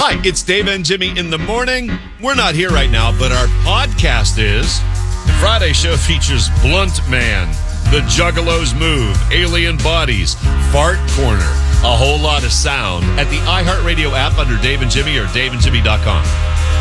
Hi, it's Dave and Jimmy in the morning. We're not here right now, but our podcast is. The Friday show features Blunt Man, The Juggalos Move, Alien Bodies, Fart Corner, a whole lot of sound at the iHeartRadio app under Dave and Jimmy or DaveandJimmy.com.